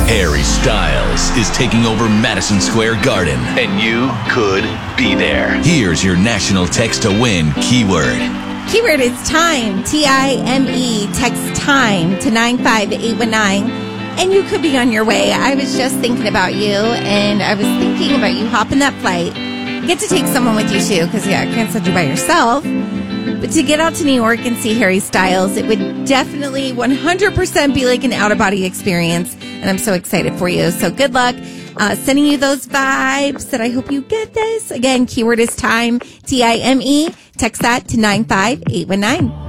Harry Styles is taking over Madison Square Garden, and you could be there. Here's your national text to win keyword. Keyword is time, T-I-M-E. Text time to 95819, and you could be on your way. I was just thinking about you, and I was thinking about you hopping that flight. Get to take someone with you, too, because, I can't send you by yourself. But to get out to New York and see Harry Styles, it would definitely 100% be like an out-of-body experience, and I'm so excited for you. So good luck sending you those vibes that I hope you get this. Again, keyword is time, T-I-M-E. Text that to 95819.